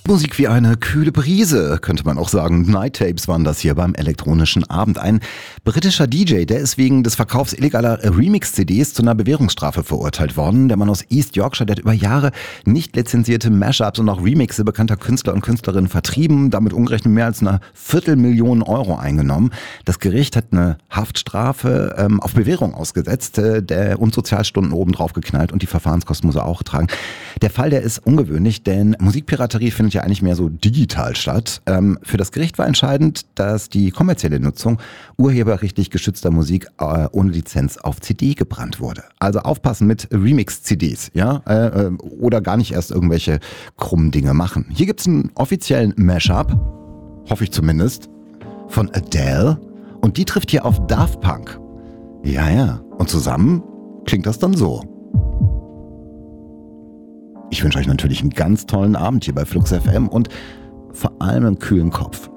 Musik wie eine kühle Brise, könnte man auch sagen. Night Tapes waren das hier beim elektronischen Abend. Ein britischer DJ, der ist wegen des Verkaufs illegaler Remix-CDs zu einer Bewährungsstrafe verurteilt worden. Der Mann aus East Yorkshire, der hat über Jahre nicht lizenzierte Mashups und auch Remixe bekannter Künstler und Künstlerinnen vertrieben, damit umgerechnet mehr als eine Viertelmillion Euro eingenommen. Das Gericht hat eine Haftstrafe auf Bewährung ausgesetzt und Sozialstunden obendrauf geknallt und die Verfahrenskosten muss er auch tragen. Der Fall, der ist ungewöhnlich, denn Musikpiraterie findet ja eigentlich mehr so digital statt. Für das Gericht war entscheidend, dass die kommerzielle Nutzung urheberrechtlich geschützter Musik ohne Lizenz auf CD gebrannt wurde. Also aufpassen mit Remix-CDs, ja, oder gar nicht erst irgendwelche krummen Dinge machen. Hier gibt's einen offiziellen Mashup, hoffe ich zumindest, von Adele und die trifft hier auf Daft Punk. Ja, und zusammen klingt das dann so. Ich wünsche euch natürlich einen ganz tollen Abend hier bei Flux FM und vor allem einen kühlen Kopf.